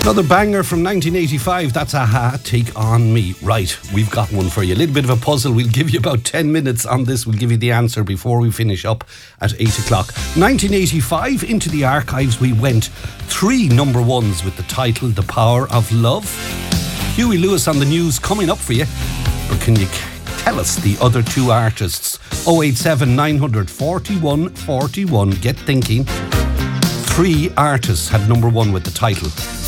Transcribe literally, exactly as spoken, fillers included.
Another banger from nineteen eighty-five, that's a-ha, Take On Me. Right, we've got one for you. A little bit of a puzzle. We'll give you about ten minutes on this. We'll give you the answer before we finish up at eight o'clock. nineteen eighty-five, into the archives we went. Three number ones with the title The Power of Love. Huey Lewis on the news coming up for you. Or can you tell us the other two artists? oh eight seven, nine hundred, forty-one, forty-one. Get thinking. Three artists had number one with the title